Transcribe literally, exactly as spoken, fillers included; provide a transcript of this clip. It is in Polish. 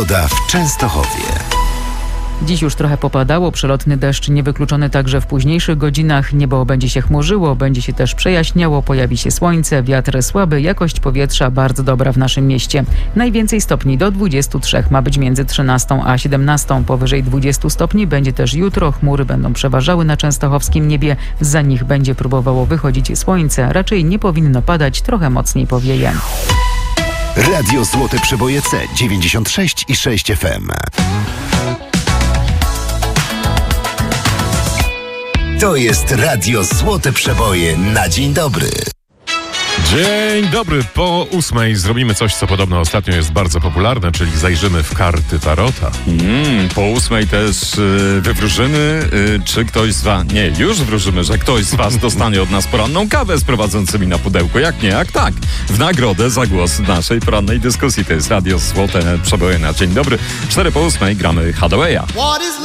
Pogoda w Częstochowie. Dziś już trochę popadało, przelotny deszcz niewykluczony także w późniejszych godzinach. Niebo będzie się chmurzyło, będzie się też przejaśniało, pojawi się słońce, wiatr słaby, jakość powietrza bardzo dobra w naszym mieście. Najwięcej stopni do dwudziestu trzech ma być między trzynastą a siedemnastą. Powyżej dwudziestu stopni będzie też jutro. Chmury będą przeważały na częstochowskim niebie. Za nich będzie próbowało wychodzić słońce. Raczej nie powinno padać, trochę mocniej powieje. Radio Złote Przeboje C dziewięćdziesiąt sześć i sześć F M. To jest Radio Złote Przeboje na dzień dobry. Dzień dobry, po ósmej zrobimy coś, co podobno ostatnio jest bardzo popularne, czyli zajrzymy w karty tarota. Mm, po ósmej też yy, wywróżymy, yy, czy ktoś z was... Nie, już wróżymy, że ktoś z was dostanie od nas poranną kawę z prowadzącymi na pudełku. Jak nie, jak tak. W nagrodę za głos w naszej porannej dyskusji. To jest Radio Złote Przeboje na dzień dobry. Cztery po ósmej gramy Hadawaya.